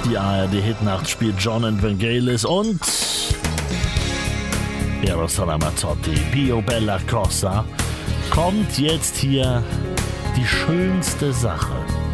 Die ARD-Hitnacht spielt John and Vangelis und Eros Ramazzotti. Pio Bella Cosa. Kommt jetzt hier die schönste Sache.